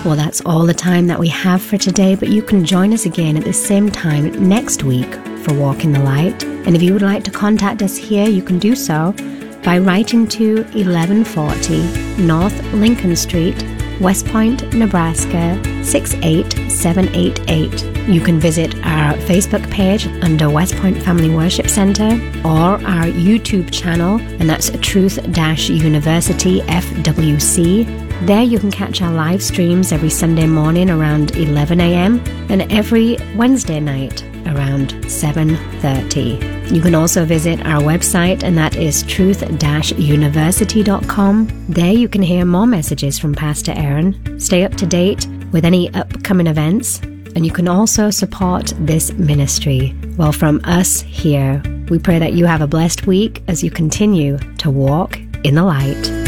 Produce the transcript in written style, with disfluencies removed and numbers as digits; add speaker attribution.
Speaker 1: Well, that's all the time that we have for today, but you can join us again at the same time next week for Walk in the Light. And if you would like to contact us here, you can do so by writing to 1140 North Lincoln Street, West Point, Nebraska 68788. You can visit our Facebook page under West Point Family Worship Center or our YouTube channel, and that's Truth-University FWC. There you can catch our live streams every Sunday morning around 11 a.m. and every Wednesday night around 7:30. You can also visit our website, and that is truth-university.com. There you can hear more messages from Pastor Aaron, stay up to date with any upcoming events, and you can also support this ministry. Well, from us here, we pray that you have a blessed week as you continue to walk in the light.